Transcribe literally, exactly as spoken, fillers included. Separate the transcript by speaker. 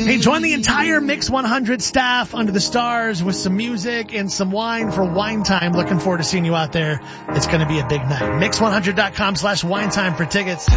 Speaker 1: Hey, join the entire Mix one hundred staff under the stars with some music and some wine for Wine Time. Looking forward to seeing you out there. It's going to be a big night. mix one hundred dot com slash wine time for tickets.